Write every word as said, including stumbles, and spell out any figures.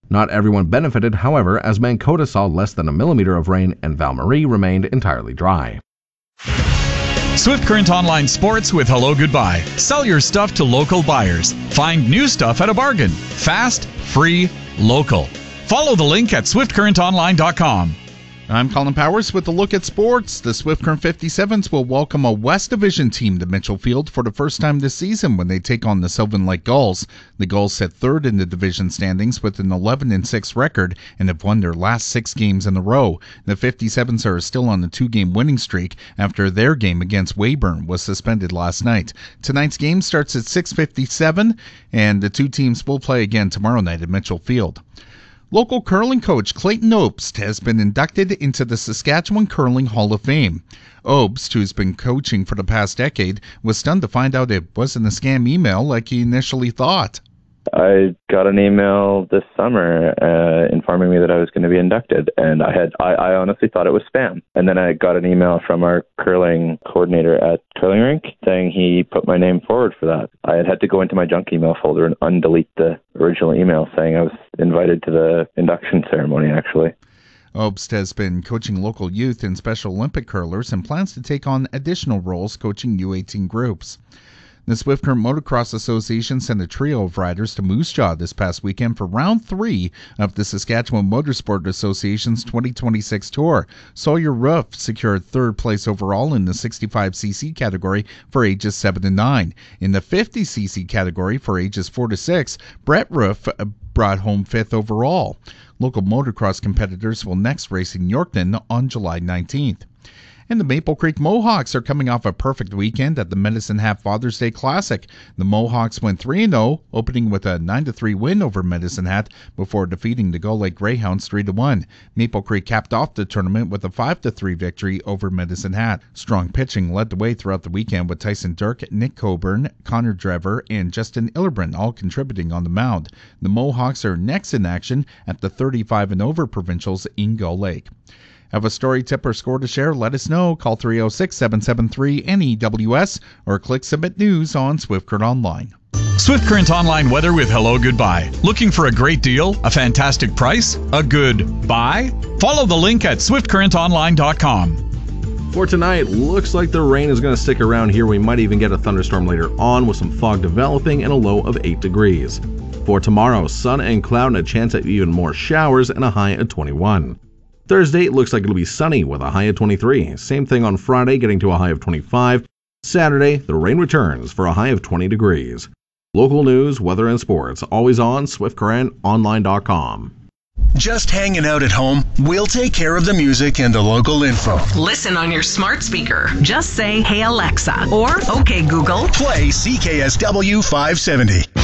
Not everyone benefited, however, as Mankota saw less than a millimeter of rain and Val-Marie remained entirely dry. Swift Current Online Sports with Hello Goodbye. Sell your stuff to local buyers. Find new stuff at a bargain. Fast, free, local. Follow the link at swift current online dot com. I'm Colin Powers with a look at sports. The Swift Current fifty-sevens will welcome a West Division team to Mitchell Field for the first time this season when they take on the Sylvan Lake Gulls. The Gulls sit third in the division standings with an eleven and six record and have won their last six games in a row. The fifty-sevens are still on a two-game winning streak after their game against Weyburn was suspended last night. Tonight's game starts at six fifty-seven, and the two teams will play again tomorrow night at Mitchell Field. Local curling coach Clayton Obst has been inducted into the Saskatchewan Curling Hall of Fame. Obst, who's been coaching for the past decade, was stunned to find out it wasn't a scam email like he initially thought. I got an email this summer uh, informing me that I was going to be inducted, and I had I, I honestly thought it was spam. And then I got an email from our curling coordinator at Curling Rink saying he put my name forward for that. I had had to go into my junk email folder and undelete the original email saying I was invited to the induction ceremony, actually. Obst has been coaching local youth and Special Olympic curlers and plans to take on additional roles coaching U eighteen groups. The Swift Current Motocross Association sent a trio of riders to Moose Jaw this past weekend for round three of the Saskatchewan Motorsport Association's twenty twenty-six tour. Sawyer Roof secured third place overall in the sixty-five c c category for ages seven to nine. In the fifty c c category for ages four to six, Brett Roof brought home fifth overall. Local motocross competitors will next race in Yorkton on July nineteenth. And the Maple Creek Mohawks are coming off a perfect weekend at the Medicine Hat Father's Day Classic. The Mohawks went three and oh, opening with a nine to three win over Medicine Hat before defeating the Gull Lake Greyhounds three to one. Maple Creek capped off the tournament with a five to three victory over Medicine Hat. Strong pitching led the way throughout the weekend with Tyson Dirk, Nick Coburn, Connor Drever, and Justin Illerbrand all contributing on the mound. The Mohawks are next in action at the thirty-five and over provincials in Gull Lake. Have a story, tip, or score to share? Let us know. Call three oh six, seven seven three, N E W S or click Submit News on Swift Current Online. Swift Current Online weather with Hello Goodbye. Looking for a great deal, a fantastic price, a good buy? Follow the link at swift current online dot com. For tonight, looks like the rain is going to stick around here. We might even get a thunderstorm later on with some fog developing and a low of eight degrees. For tomorrow, sun and cloud and a chance at even more showers and a high of twenty-one. Thursday, it looks like it'll be sunny with a high of twenty-three. Same thing on Friday, getting to a high of twenty-five. Saturday, the rain returns for a high of twenty degrees. Local news, weather, and sports, always on swift current online dot com. Just hanging out at home? We'll take care of the music and the local info. Listen on your smart speaker. Just say, "Hey Alexa," or "Okay Google." Play C K S W five seventy.